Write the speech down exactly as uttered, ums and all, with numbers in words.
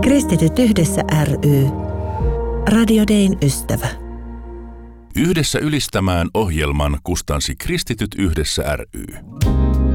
Kristityt yhdessä ry. Radio Dayn ystävä. Yhdessä ylistämään ohjelman kustansi Kristityt yhdessä ry.